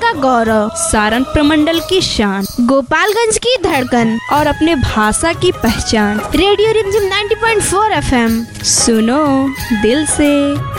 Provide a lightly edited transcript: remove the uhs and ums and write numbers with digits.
का गौरव, सारण प्रमंडल की शान, गोपालगंज की धड़कन और अपने भाषा की पहचान। रेडियो रिमझिम 90.4 FM। सुनो दिल से।